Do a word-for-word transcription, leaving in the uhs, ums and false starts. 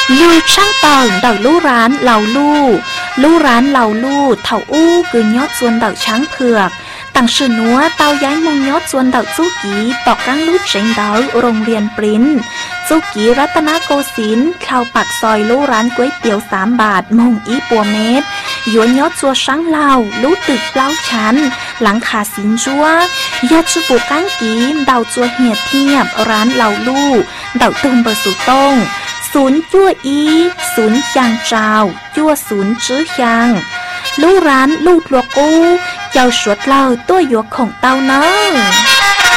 ยูช่างเต่าเต่าลู่ร้านเหล่าลู่ลู่ร้านเหล่าลู่เถาอู้คือยอดส่วนเต่าช้างเผือกต่างชื่อนัวเต่าย้ายมุงยอดส่วนเต่าจู้กีต่อกั้งลู่เจ๋งเต่าโรงเรียนปริ้นจู้กีรัตนโกสินทร์เข้าปักซอยลู่ร้านก๋วยเตี๋ยวสามบาทมงอีปัวเม็ดยวนยอดจัวช้างเหล่าลู่ตึกเล้าชั้นหลังขาสินจัวยอดชูปูกั้งกีเต่าจัวเหียเทียบร้านเหล่าลู่เต่าตุ่มเบอร์สุต้งศูนย์จั่วอีศูนย์ยางเจ้าจั่วศูนย์จื้อยางลู่ร้านลู่ลัวกู้เจ้าสวดเล่าตัวหยวกของเต้าเนอ